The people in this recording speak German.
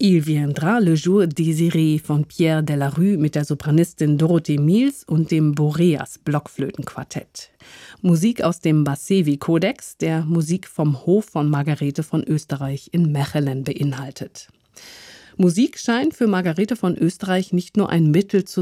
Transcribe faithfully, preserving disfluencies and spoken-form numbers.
Il viendra le jour désiré von Pierre Delarue mit der Sopranistin Dorothee Miels und dem Boreas Blockflötenquartett. Musik aus dem Bassevi-Kodex, der Musik vom Hof von Margarete von Österreich in Mechelen beinhaltet. Musik scheint für Margarete von Österreich nicht nur ein Mittel zu